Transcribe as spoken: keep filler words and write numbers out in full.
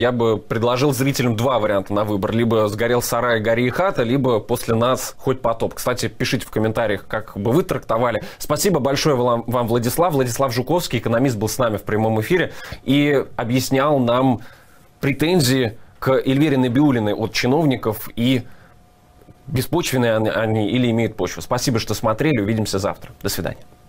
Я бы предложил зрителям два варианта на выбор. Либо «Сгорел сарай, гори и хата», либо «После нас хоть потоп». Кстати, пишите в комментариях, как бы вы трактовали. Спасибо большое вам, вам, Владислав. Владислав Жуковский, экономист, был с нами в прямом эфире и объяснял нам претензии к Эльвире Набиуллиной от чиновников и беспочвенные они или имеют почву. Спасибо, что смотрели. Увидимся завтра. До свидания.